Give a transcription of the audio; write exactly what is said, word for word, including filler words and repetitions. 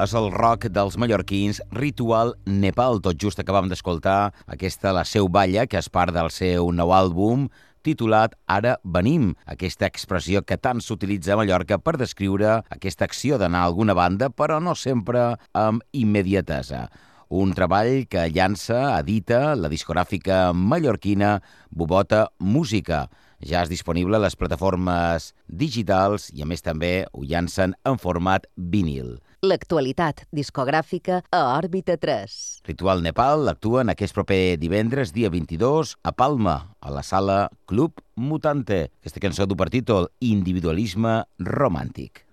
És el rock dels mallorquins Ritual Nepal. Tot just acabam d'escoltar aquesta La Seu Balla, que és part del seu nou àlbum titulat Ara venim, aquesta expressió que tant s'utilitza a Mallorca per descriure aquesta acció d'anar a alguna banda, però no sempre amb immediatesa. Un treball que llança, edita la discogràfica mallorquina Bubota Música. Ja és disponible a les plataformes digitals i, a més, també ho llancen en format vinil. L'actualitat discogràfica a Òrbita tres. Ritual Nepal actuen aquest proper divendres, dia vint-i-dos, a Palma, a la sala Club Mutante. Aquesta cançó du per títol Individualisme romàntic.